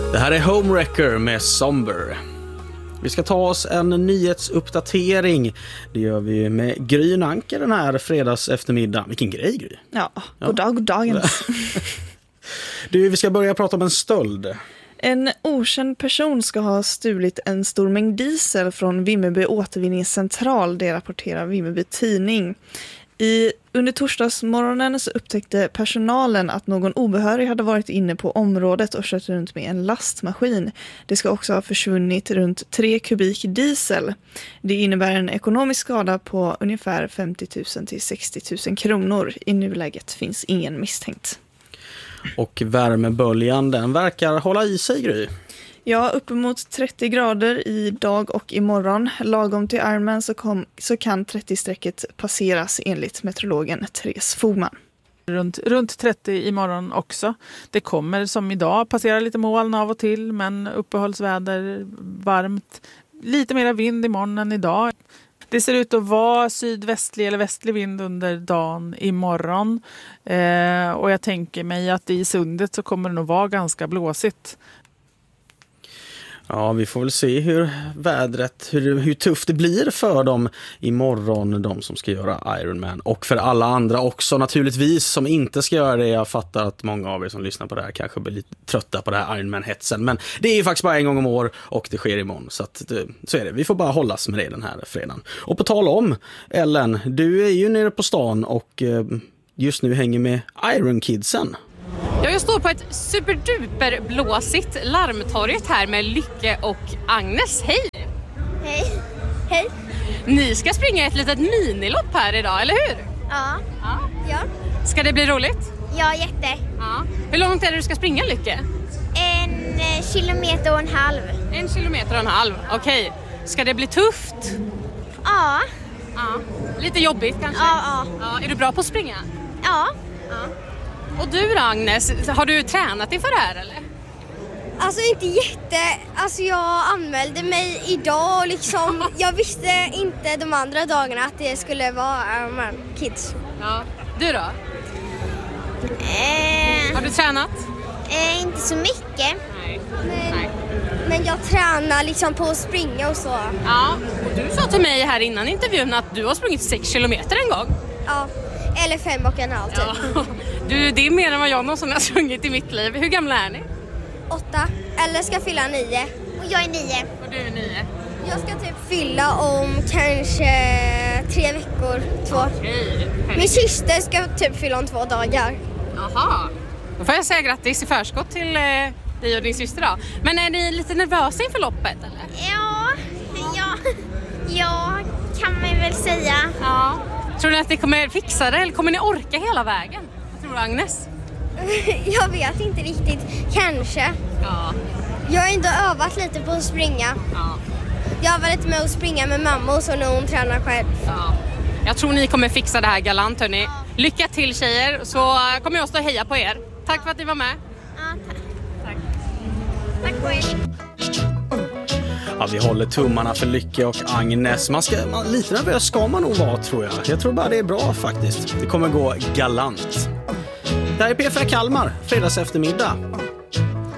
Det här är Homewrecker med Somber. Vi ska ta oss en nyhetsuppdatering. Det gör vi med Gry Nanker den här fredags eftermiddag. Vilken grej, Gry. Ja, god dagens. Du, vi ska börja prata om en stöld. En okänd person ska ha stulit en stor mängd diesel från Vimmerby återvinningscentral, det rapporterar Vimmerby tidning. Under torsdagsmorgonen så upptäckte personalen att någon obehörig hade varit inne på området och kört runt med en lastmaskin. Det ska också ha försvunnit runt 3 kubik diesel. Det innebär en ekonomisk skada på ungefär 50 000 till 60 000 kronor. I nuläget finns ingen misstänkt. Och värmeböljan, den verkar hålla i sig, Gry. Ja, uppemot 30 grader idag och imorgon. Lagom till Ironman så kan 30-strecket passeras enligt meteorologen Therese Fogman. Runt 30 imorgon också. Det kommer som idag passera lite moln av och till, men uppehållsväder, varmt. Lite mer vind imorgon än idag. Det ser ut att vara sydvästlig eller västlig vind under dagen imorgon. Och jag tänker mig att i Sundet så kommer det nog vara ganska blåsigt. Ja, vi får väl se hur tufft det blir för dem imorgon, de som ska göra Ironman. Och för alla andra också naturligtvis som inte ska göra det. Jag fattar att många av er som lyssnar på det här kanske blir lite trötta på det här Ironman-hetsen. Men det är ju faktiskt bara en gång om år och det sker imorgon. Så är det. Vi får bara hållas med det den här fredagen. Och på tal om, Ellen, du är ju nere på stan och just nu hänger med Iron Kidsen. Jag står på ett superduper blåsigt larmtorget här med Lycke och Agnes. Hej! Hej! Hej! Ni ska springa ett litet minilopp här idag, eller hur? Ja. Ska det bli roligt? Ja, jätte. Ja. Hur långt är det du ska springa, Lycke? 1,5 kilometer. 1,5 kilometer, okej. Ska det bli tufft? Ja. Lite jobbigt kanske? Ja. Är du bra på att springa? Ja. Och du då, Agnes, har du tränat inför det här eller? Alltså inte alltså jag anmälde mig idag liksom. Jag visste inte de andra dagarna att det skulle vara kids. Ja. Du då? Har du tränat? Inte så mycket. Nej. Men jag tränar liksom på att springa och så. Ja, och du sa till mig här innan intervjun att du har sprungit 6 kilometer en gång. Ja, eller 5,5 typ. Ja. Du, det är mer än vad jag någonsin har sprungit i mitt liv. Hur gamla är ni? 8, eller ska fylla 9. Och jag är 9. Och du är 9. Jag ska typ fylla om kanske 3 veckor, 2. Okej. Min syster ska typ fylla om 2 dagar. Jaha. Då får jag säga grattis i förskott till dig och din syster då. Men är ni lite nervösa inför loppet eller? Ja, kan man väl säga. Ja. Tror ni att ni kommer fixa det eller kommer ni orka hela vägen? Vad tror du, Agnes? Jag vet inte riktigt. Kanske. Ja. Jag har ändå övat lite på att springa. Ja. Jag har varit med och springa med mamma och så när hon tränar själv. Ja. Jag tror ni kommer fixa det här galant, hörni. Ja. Lycka till, tjejer, så kommer jag stå och heja på er. Tack för att ni var med. Ja, tack på er. Ja, vi håller tummarna för Lycke och Agnes. Lite nervös ska man nog vara, tror jag. Jag tror bara det är bra faktiskt. Det kommer gå galant. Det här är P4 Kalmar, fredags eftermiddag.